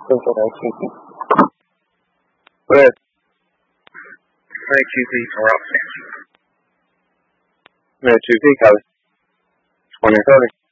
Go ahead, QP. Go ahead. Hi, QP. We're up. 2P, Kelly. 2030.